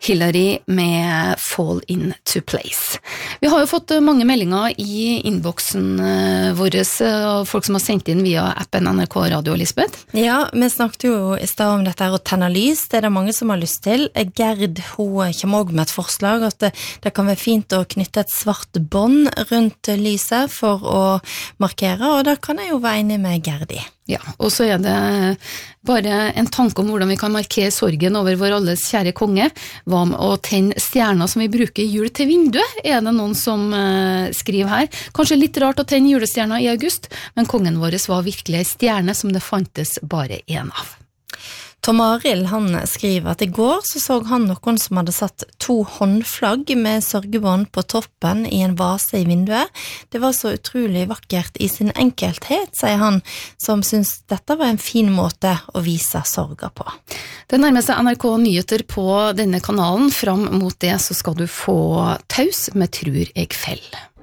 Hillary med Fall Into Place. Vi har jo fått mange meldinger i innboksen vår, folk som har sendt inn via appen NRK Radio, Lisbeth. Ja, vi snakket jo i sted om dette her å tenne lys, det mange som har lyst til. Gerd, hun kommer også med et forslag at det kan være fint å knytte et svart bånd rundt lyset for å markere, og da kan jeg jo være enig med Gerdi. Ja, og så det bare en tanke om hvordan vi kan markere sorgen over vår alles kjære konge. Hva med å tenne stjerner som vi bruker i jul til vinduet? Det noen som skriver her. Kanskje litt rart å tenne julestjerner i august, men kongen vår var virkelig en stjerne som det fantes bare en av. Tom Arild, han skriver at i går så han noen som hadde satt 2 håndflagg med sørgebånd på toppen i en vase i vinduet. Det var så utrolig vakkert i sin enkelthet, sier han, som synes dette var en fin måte å vise sorger på. Det nærmer seg NRK Nyheter på denne kanalen. Fram mot det så skal du få Taus med Tror jeg fell.